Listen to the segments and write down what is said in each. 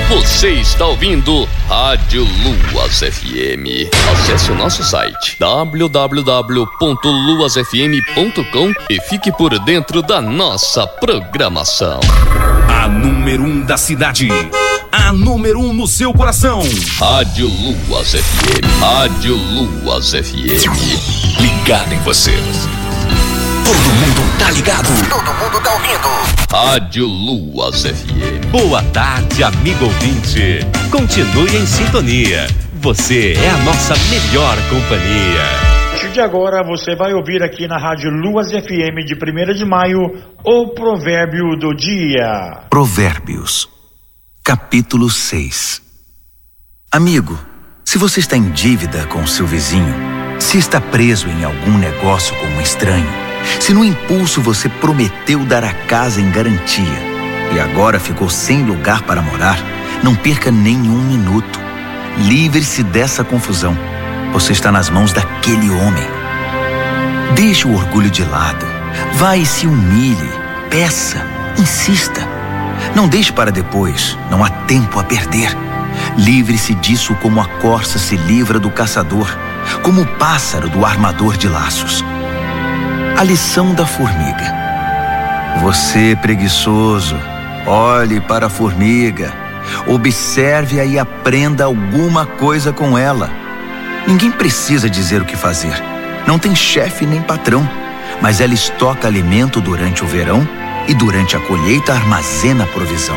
Você está ouvindo Rádio Luas FM. Acesse o nosso site www.luasfm.com e fique por dentro da nossa programação. A número 1 da cidade. A número 1 no seu coração. Rádio Luas FM. Rádio Luas FM. Ligado em você. Todo mundo tá ligado. Todo mundo tá ouvindo. Rádio Luas FM. Boa tarde, amigo ouvinte. Continue em sintonia. Você é a nossa melhor companhia. A partir de agora você vai ouvir aqui na Rádio Luas FM de 1º de maio o provérbio do dia. Provérbios, capítulo 6. Amigo, se você está em dívida com seu vizinho, se está preso em algum negócio com um estranho, se no impulso você prometeu dar a casa em garantia e agora ficou sem lugar para morar, não perca nenhum minuto. Livre-se dessa confusão. Você está nas mãos daquele homem. Deixe o orgulho de lado. Vá e se humilhe. Peça. Insista. Não deixe para depois. Não há tempo a perder. Livre-se disso como a corça se livra do caçador, como o pássaro do armador de laços. A lição da formiga. Você, preguiçoso, olhe para a formiga, observe-a e aprenda alguma coisa com ela. Ninguém precisa dizer o que fazer. Não tem chefe nem patrão, mas ela estoca alimento durante o verão e durante a colheita armazena a provisão.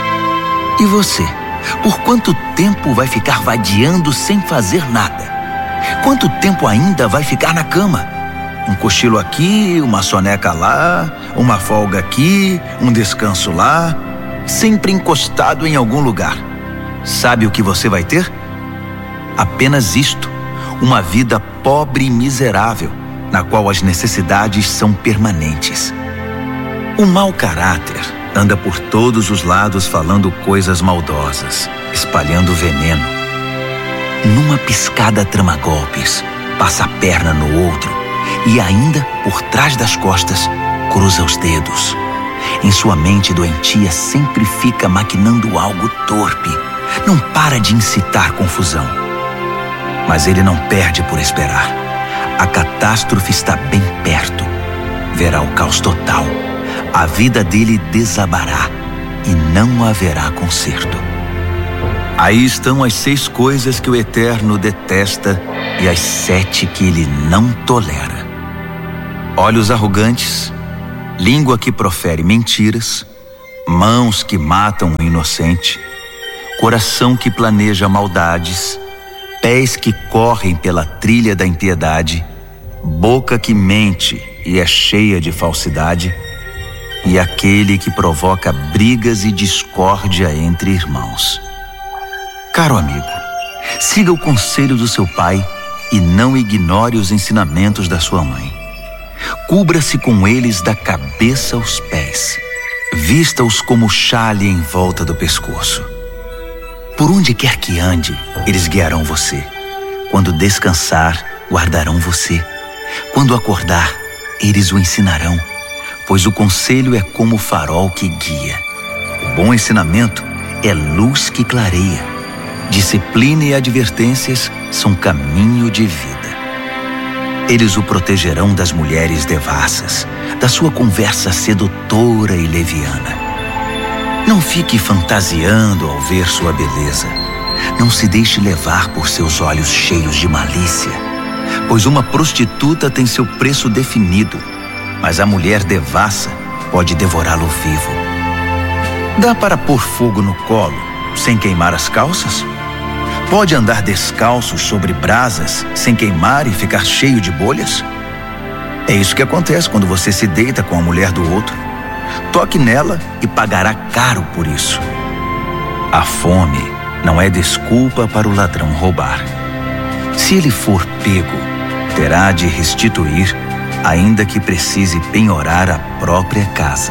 E você, por quanto tempo vai ficar vadiando sem fazer nada? Quanto tempo ainda vai ficar na cama? Um cochilo aqui, uma soneca lá, uma folga aqui, um descanso lá, sempre encostado em algum lugar. Sabe o que você vai ter? Apenas isto, uma vida pobre e miserável, na qual as necessidades são permanentes. O mau caráter anda por todos os lados falando coisas maldosas, espalhando veneno. Numa piscada trama golpes, passa a perna no outro e ainda, por trás das costas, cruza os dedos. Em sua mente doentia sempre fica maquinando algo torpe. Não para de incitar confusão. Mas ele não perde por esperar. A catástrofe está bem perto. Verá o caos total. A vida dele desabará e não haverá conserto. Aí estão as 6 coisas que o Eterno detesta e as 7 que ele não tolera: olhos arrogantes, língua que profere mentiras, mãos que matam o inocente, coração que planeja maldades, pés que correm pela trilha da impiedade, boca que mente e é cheia de falsidade, e aquele que provoca brigas e discórdia entre irmãos. Caro amigo, siga o conselho do seu pai e não ignore os ensinamentos da sua mãe. Cubra-se com eles da cabeça aos pés. Vista-os como xale em volta do pescoço. Por onde quer que ande, eles guiarão você. Quando descansar, guardarão você. Quando acordar, eles o ensinarão, pois o conselho é como o farol que guia. O bom ensinamento é luz que clareia. Disciplina e advertências são caminho de vida. Eles o protegerão das mulheres devassas, da sua conversa sedutora e leviana. Não fique fantasiando ao ver sua beleza. Não se deixe levar por seus olhos cheios de malícia, pois uma prostituta tem seu preço definido, mas a mulher devassa pode devorá-lo vivo. Dá para pôr fogo no colo sem queimar as calças? Pode andar descalço sobre brasas sem queimar e ficar cheio de bolhas? É isso que acontece quando você se deita com a mulher do outro. Toque nela e pagará caro por isso. A fome não é desculpa para o ladrão roubar. Se ele for pego, terá de restituir, ainda que precise penhorar a própria casa.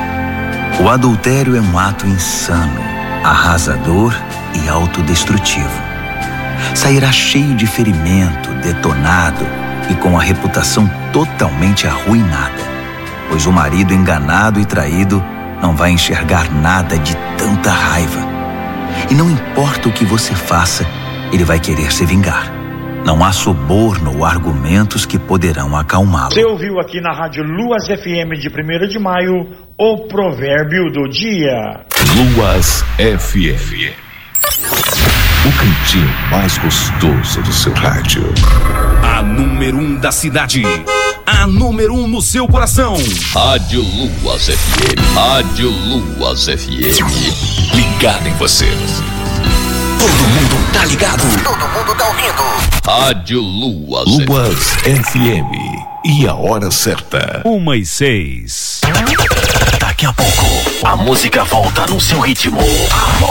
O adultério é um ato insano, arrasador e autodestrutivo. Sairá cheio de ferimento, detonado e com a reputação totalmente arruinada, pois o marido enganado e traído não vai enxergar nada de tanta raiva. E não importa o que você faça, ele vai querer se vingar. Não há suborno ou argumentos que poderão acalmá-lo. Você ouviu aqui na Rádio Luas FM de 1º de maio o provérbio do dia. Luas FM. O cantinho mais gostoso do seu rádio. A número 1 da cidade. A número 1 no seu coração. Rádio Luas FM. Rádio Luas FM. Ligado em você. Todo mundo tá ligado. Todo mundo tá ouvindo. Rádio Luas FM. E a hora certa. 1:06. Daqui a pouco, a música volta no seu ritmo.